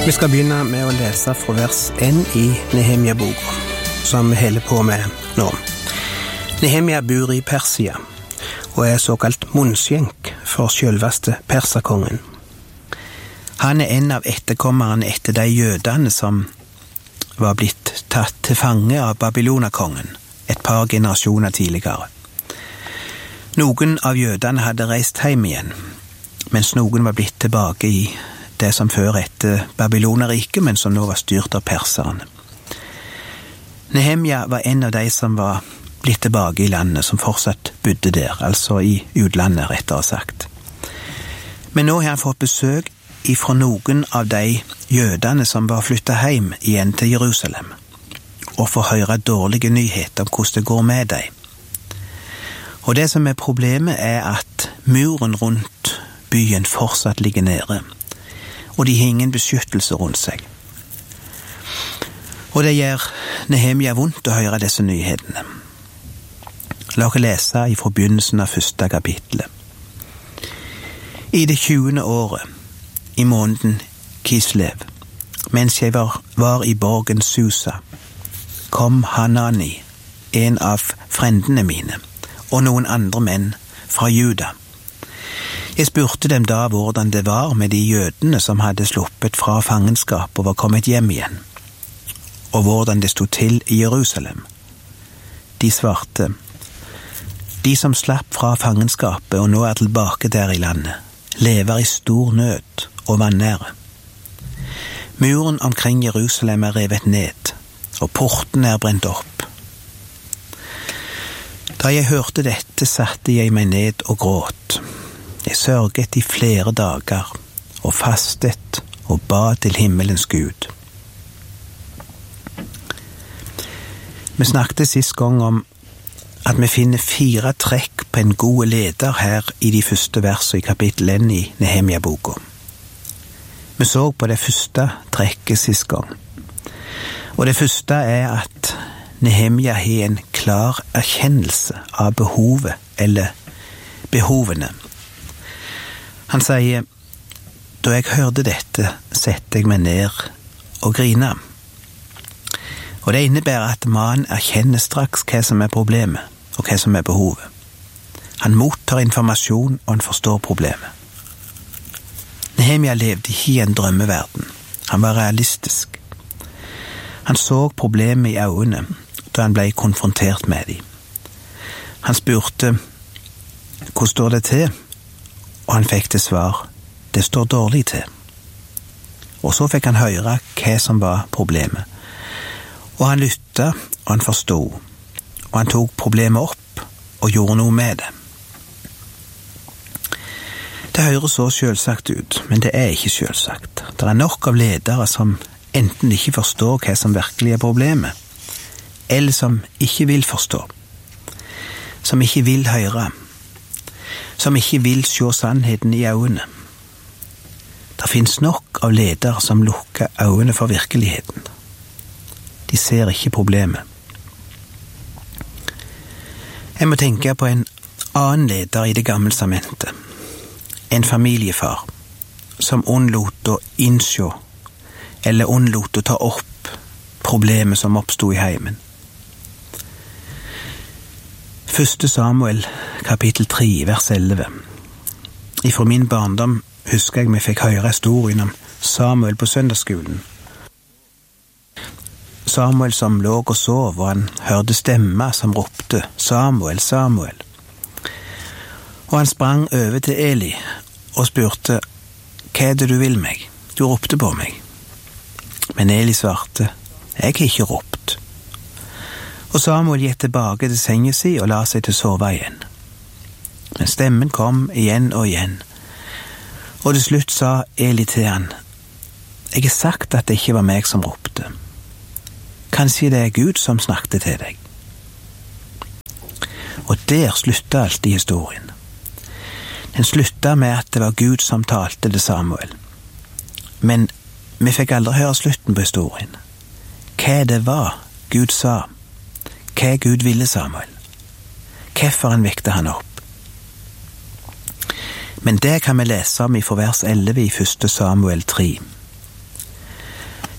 Vi skal begynne med å lese fra vers 1 i Nehemia-boka, som vi holder på med nå. Nehemia bor i Persia, og er såkalt munnskjenk for selveste perserkongen. Han er en av etterkommerne etter de jødene som var blitt tatt til fange av Babylonakongen et par generasjoner tidligere. Noen av jødene hadde reist hjem igjen, mens noen var blitt tilbake i det som før etter Babyloneriket, men som nå var styrt av perserne. Nehemia var en av de som var blitt tilbake i landet, som fortsatt bodde der, altså i utlandet, rettere sagt. Men nå har han fått besøk ifra noen av de jødene som var flyttet hjem igjen til Jerusalem, og får høre dårlige nyheter om hvordan det går med dem. Og det som er problemet er at muren rundt byen fortsatt ligger nede, og de har ingen beskyttelse rundt seg. Og det gjør Nehemia vondt å høre disse nyhetene. La oss lese fra begynnelsen av 1. kapittelet. I det 20. året, i måneden Kislev, mens jeg var i borgen Susa, kom Hanani, en av frendene mine, og noen andre menn fra Juda. Jeg spurte dem da hvordan det var med de jødene som hadde sluppet fra fangenskap og var kommet hjem igjen, og hvordan det stod til i Jerusalem. De svarte, de som slapp fra fangenskapet og nå er tilbake der i landet, lever i stor nød og vannære. Muren omkring Jerusalem er revet ned, og portene er brent opp. Da jeg hørte dette, satte jeg meg ned og gråt. Jeg sørget i flere dager, og fastet og ba til himmelens Gud. Vi snakket sist gang om at vi finner 4 trekk på en god leder her i de første versene i kapittel 1 i Nehemia-boka. Vi så på det første trekket sist gang. Og det første er at Nehemia har en klar erkjennelse av behovet, eller behovene. Han sier, da jeg hørte dette, sette jeg meg ned og grina. Og det innebærer at mannen erkjenner straks hva som er problemet, og hva som er behovet. Han mottar informasjon, og han forstår problemet. Nehemia levde ikke i en drømmeverden. Han var realistisk. Han så problemet i øynene, da han ble konfrontert med dem. Han spurte, hvor står det til? Og han fikk til svar, det står dårlig til. Og så fikk han høre hva som var problemet. Og han lyttet, og han forstod. Og han tok problemet opp, og gjorde noe med det. Det høres så selvsagt ut, men det er ikke selvsagt. Det er nok av ledere som enten ikke forstår hva som virkelig er problemet, eller som ikke vil forstå, som ikke vil høre, som ikke vil se sannheten i øynene. Det finnes nok av ledere som lukker øynene for virkeligheten. De ser ikke problemet. Jeg må tenke på en annen leder i det gamle testamentet. En familiefar som unnlot å innse eller unnlot å ta opp problemet som oppstod i heimen. 1. Samuel, kapittel 3, vers 11. Ifra min barndom husker jeg vi fikk høre historien om Samuel på søndagsskolen. Samuel som lå og sov, og han hørte stemmer som ropte, Samuel, Samuel. Og han sprang over til Eli og spurte, hva er det du vil meg? Du ropte på meg. Men Eli svarte, jeg har ikke ropt. Og Samuel gikk tilbake til sengen sin og la seg til sove igjen. Men stemmen kom igjen og igjen. Og til slutt sa Eli til han, jeg har sagt at det ikke var meg som ropte. Kanskje det er Gud som snakket til deg. Og der sluttet alltid historien. Den sluttet med at det var Gud som talte til Samuel. Men vi fikk aldri høre slutten på historien. Hva det var Gud sa, hva Gud ville Samuel. Hvorfor han vekte han opp. Men det kan vi lese om i vers 11 i 1. Samuel 3.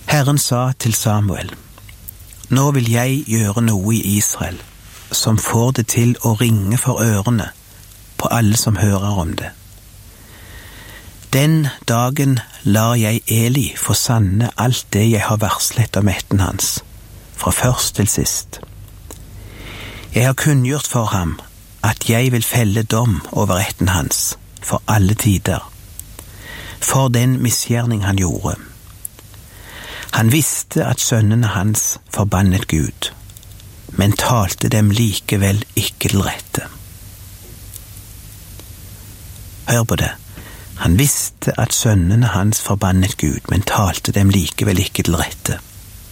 Herren sa til Samuel, «Nå vil jeg gjøre noe i Israel, som får det til å ringe for ørene på alle som hører om det. Den dagen lar jeg Eli få sanne alt det jeg har varslet om ætten hans, fra først til sist. Jeg har kunngjort for ham at jeg vil felle dom over ætten hans for alle tider, for den misgjerning han gjorde. Han visste at sønnene hans forbannet Gud, men talte dem likevel ikke til rette. Hør på det. Han visste at sønnene hans forbannet Gud, men talte dem likevel ikke til rette.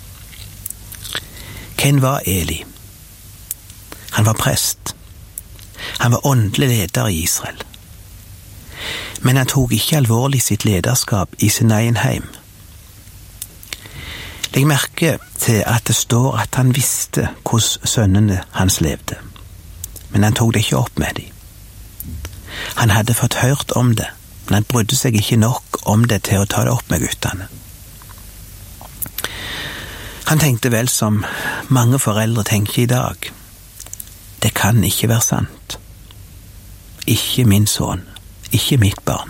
Hvem var Eli? Han var prest. Han var åndelig leder i Israel. Men han tok ikke alvorlig sitt lederskap i sin egen heim. Legg merke til at det står at han visste hvordan sønnene hans levde, men han tok det ikke opp med dem. Han hadde fått hørt om det, men han brydde seg ikke nok om det til å ta det opp med guttene. Han tenkte vel som mange foreldre tenker i dag. Det kan ikke være sant. Ikke min sønn, ikke mitt barn.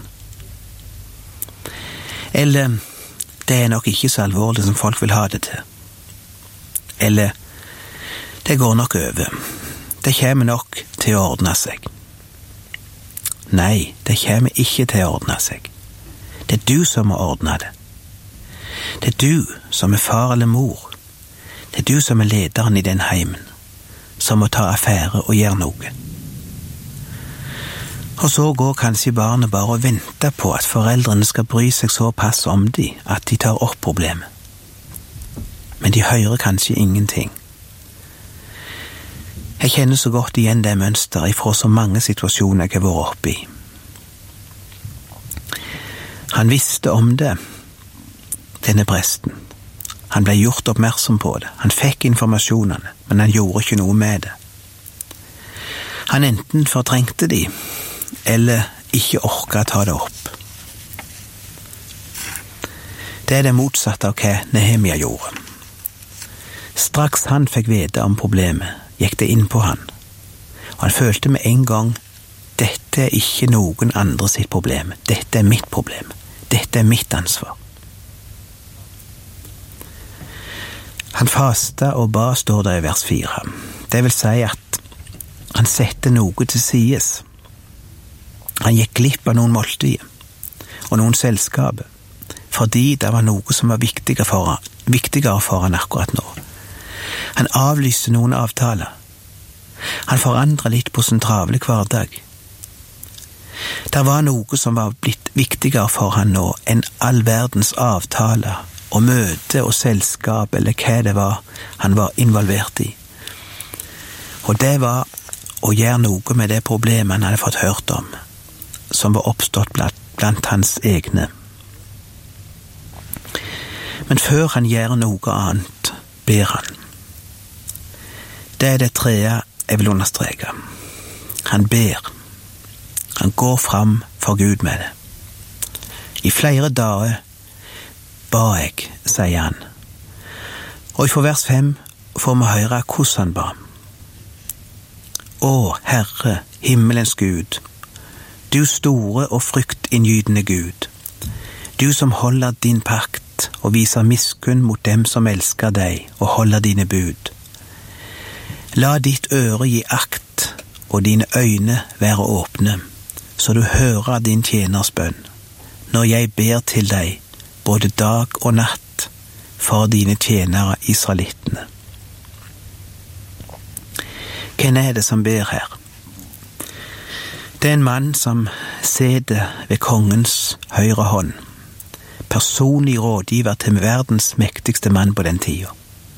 Eller, det er nok ikke så alvorlig som folk vil ha det til. Eller, det går nok over. Det kommer nok til å ordne seg. Nei, det kommer ikke til å ordne seg. Det er du som må ordne det. Det er du som er far eller mor. Det er du som er lederen i den heimen, som må ta affære og gjøre noe. Og så går kanskje barnet bare og venter på at foreldrene skal bry seg såpass om de at de tar opp problemet. Men de hører kanskje ingenting. Jeg kjenner så godt igjen det mønsteret fra så mange situasjoner jeg har vært oppe i. Han visste om det, denne presten. Han ble gjort oppmerksom på det. Han fikk informasjonene, men han gjorde ikke noe med det. Han enten fortrengte de, eller ikke orket å ta det opp. Det er det motsatte av hva Nehemia gjorde. Straks han fikk vite om problemet, gikk det inn på han, og han følte med en gang, dette er ikke noen andre sitt problem, dette er mitt problem, dette er mitt ansvar. Han fasta og ba, står det i vers 4. Det vil si at han sette noe til sides. Han gikk glipp av noen måltider og noen selskaper, fordi det var noe som var viktigere for han akkurat nå. Han avlyste noen avtaler. Han forandret litt på sin travle hverdag. Det var noe som var blitt viktigere for han nå enn all verdens avtaler og møte og selskap eller hva det var han var involvert i. Og det var å gjøre noe med det problemet han hadde fått hørt om, som var oppstått blant hans egne. Men før han gjør noe annet, ber han. Det er det tredje jeg vil understreke. Han ber. Han går fram for Gud med det. I flere dager ba jeg, sier han. Og i vers 5 får vi høre hvordan han ba. Å, Herre, himmelens Gud, du store og fryktinngytende Gud, du som holder din pakt og viser miskunn mot dem som elsker deg og holder dine bud. La ditt øre gi akt og dine øyne være åpne, så du hører din tjeners bønn, når jeg ber til deg både dag og natt for dine tjenere israelittene. Hvem er det som ber her? Det er en mann som sitter ved kongens høyre hånd, personlig rådgiver til verdens mektigste mann på den tiden.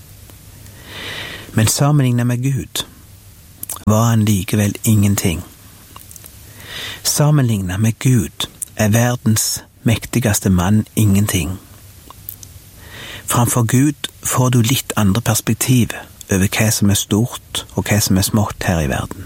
Men sammenlignet med Gud var han likevel ingenting. Sammenlignet med Gud er verdens mektigste mann ingenting. Framfor Gud får du litt andre perspektiv over hva som er stort og hva som er smått her i verden.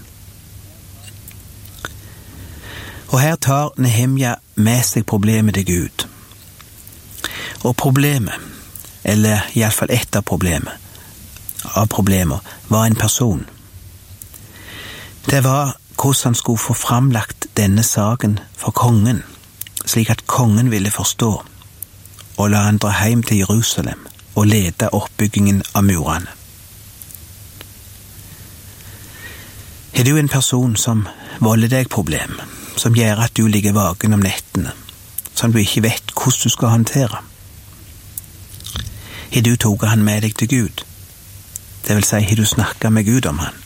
Og her tar Nehemia med seg problemet til Gud. Og problemet eller i alle fall ett av problemer, var en person. Det var hvordan han skulle få framlagt denne saken for kongen, slik at kongen ville forstå, og la han dra hjem til Jerusalem og lede oppbyggingen av murene. Er du en person som volder deg problem, som gjør at du ligger vaken om nettene, som du ikke vet hvordan du skal håndtere? Har du tatt han med deg til Gud? Det vil si, har du snakket med Gud om han?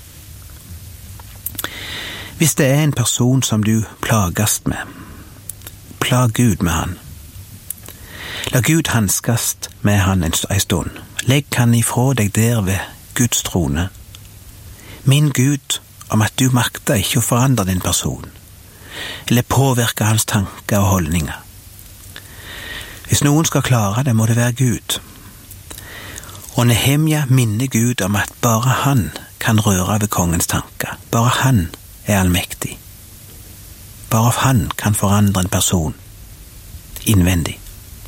Hvis det er en person som du plagast med, plag Gud med han. La Gud hanskast med han en stund. Legg han ifra deg der ved Guds trone. Minn Gud om at du makter ikke å forandre din person, eller påvirke hans tanker og holdninger. Hvis noen skal klare det, må det være Gud. Og Nehemja minner Gud om at bare han kan røre ved kongens tanker. Bare han er allmektig. Bare han kan forandre en person innvendig.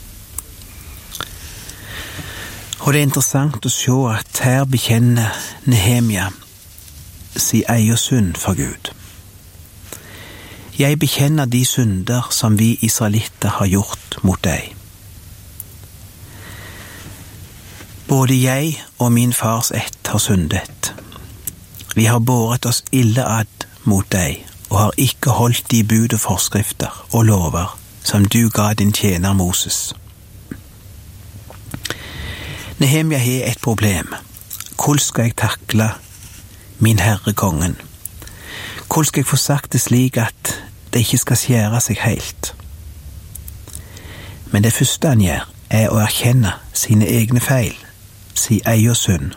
Og det er interessant å se at her bekjenner Nehemja sin egen synd for Gud. Jeg bekjenner de synder som vi israelitter har gjort mot deg. Både jeg og min fars ett har syndet. Vi har båret oss ille ad mot deg, og har ikke holdt de bud og forskrifter og lover som du ga din tjener Moses. Nehemja har et problem. Hvordan skal jeg takle min herre kongen? Hvordan skal jeg få sagt det slik at det ikke skal skjære seg helt? Men det første han gjør, er å erkjenne sine egne feil, sin egen synd.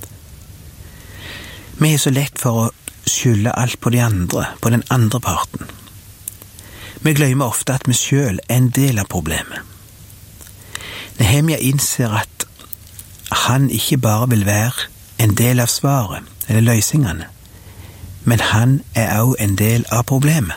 Vi er så lett for å skylde alt på de andre, på den andre parten. Vi glemmer ofte at vi selv er en del av problemet. Nehemja innser at han ikke bare vil være en del av svaret eller løsningene, men han er også en del av problemet.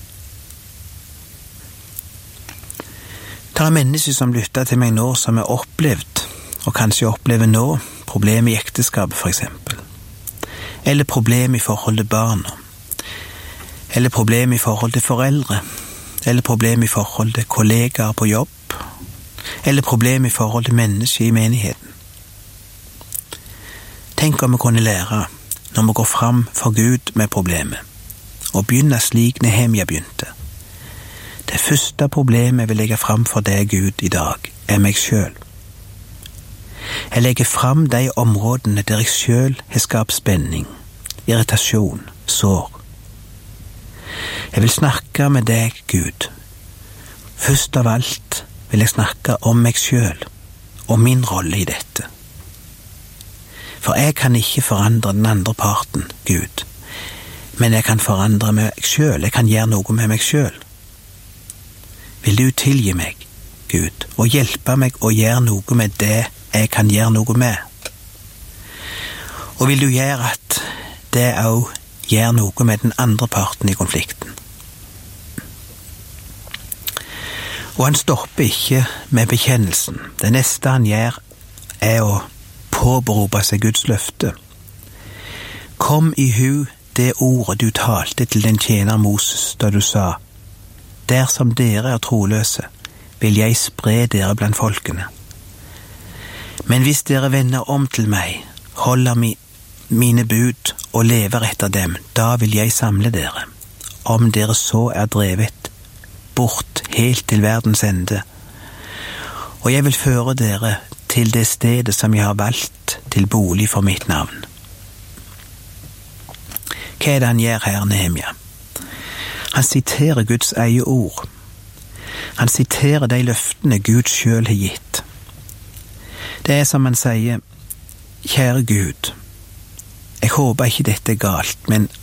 Det er mennesker som lytter til meg nå som er opplevd, og kanskje opplever nå, problemer i ekteskapet for eksempel, eller problemer i forhold til barna, eller problemer i forhold til foreldre, eller problemer i forhold til kollegaer på jobb, eller problemer i forhold til mennesker i menigheten. Tenk om vi kunne lære, når vi går fram for Gud med problemet, og begynne slik Nehemja begynte. Det første problemet jeg vil legge fram for deg, Gud, i dag, er meg selv. Jeg legger fram de områdene der jeg selv har skapt spenning, irritasjon, sår. Jeg vil snakke med deg, Gud. Først av alt vil jeg snakke om meg selv, og min rolle i dette. For jeg kan ikke forandre den andre parten, Gud, men jeg kan forandre meg selv, jeg kan gjøre noe med meg selv. Vil du tilgi meg, Gud, og hjelpe meg å gjøre noe med det jeg kan gjøre noe med? Og vil du gjøre at det også gjør noe med den andre parten i konflikten? Og han stopper ikke med bekjennelsen. Det neste han gjør er å påberope seg Guds løfte. Kom i hu det ordet du talte til din tjener Moses da du sa: dersom dere er troløse, vil jeg spre dere blant folkene. Men hvis dere vender om til meg, holder mine bud og lever etter dem, da vil jeg samle dere, om dere så er drevet bort helt til verdens ende. Og jeg vil føre dere til det stedet som jeg har valgt til bolig for mitt navn. Hva er det han gjør her, Nehemja? Han siterer Guds eget ord. Han siterer de løftene Gud selv har gitt. Det er som han sier: kjære Gud, jeg håper ikke dette er galt, men